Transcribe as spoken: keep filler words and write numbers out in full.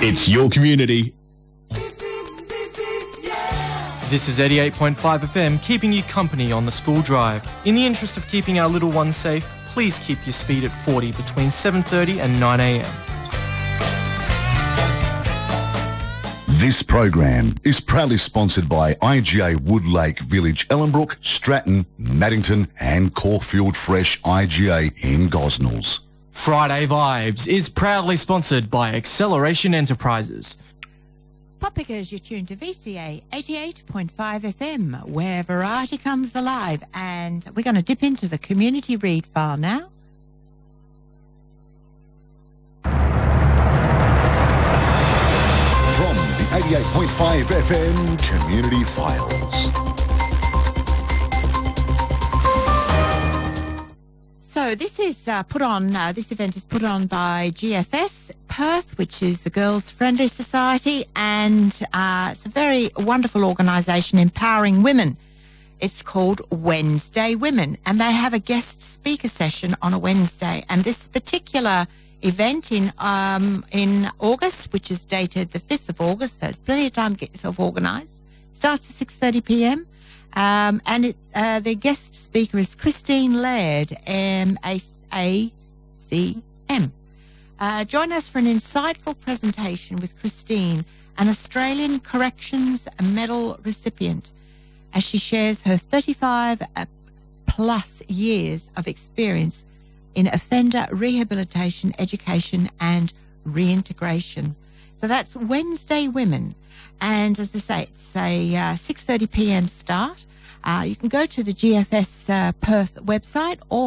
It's your community. This is eighty-eight point five F M, keeping you company on the school drive. In the interest of keeping our little ones safe, please keep your speed at forty between seven thirty and nine a m. This program is proudly sponsored by I G A Woodlake Village, Ellenbrook, Stratton, Maddington and Caulfield Fresh I G A in Gosnells. Friday Vibes is proudly sponsored by Acceleration Enterprises. Pop Pickers, you're tuned to V C A eighty-eight point five F M, where variety comes alive. And we're going to dip into the community read file now. From the eighty-eight point five F M Community Files. So this is uh, put on, uh, this event is put on by G F S Perth, which is the Girls Friendly Society, and uh, it's a very wonderful organisation empowering women. It's called Wednesday Women, and they have a guest speaker session on a Wednesday. And this particular event in um, in August, which is dated the fifth of August, so it's plenty of time to get yourself organised, starts at six thirty p m. Um, and it, uh, the guest speaker is Christine Laird, M A C M. Uh, join us for an insightful presentation with Christine, an Australian Corrections Medal recipient, as she shares her thirty-five plus years of experience in offender rehabilitation, education and reintegration. So that's Wednesday Women. And as I say, it's a uh, six thirty p m start. Uh, you can go to the G F S uh, Perth website or